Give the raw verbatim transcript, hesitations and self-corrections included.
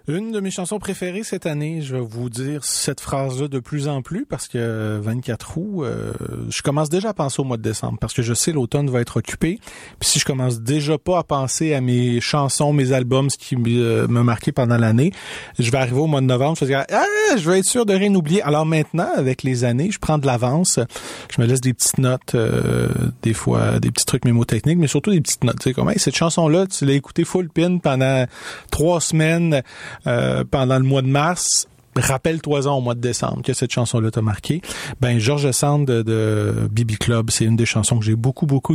Une de mes chansons préférées cette année, je vais vous dire cette phrase-là de plus en plus parce que vingt-quatre août, euh, je commence déjà à penser au mois de décembre parce que je sais l'automne va être occupé. Puis si je commence déjà pas à penser à mes chansons, mes albums, ce qui euh, m'a marqué pendant l'année, je vais arriver au mois de novembre, je vais dire ah, je vais être sûr de rien oublier. Alors maintenant, avec les années, je prends de l'avance, je me laisse des petites notes, euh, des fois des petits trucs mémotechniques, mais surtout des petites notes. Tu sais comme hey, cette chanson-là, tu l'as écoutée full pin pendant trois semaines. Euh, pendant le mois de mars, rappelle-toi-en au mois de décembre que cette chanson-là t'a marqué. Ben, George Sand de, de B B Club, c'est une des chansons que j'ai beaucoup, beaucoup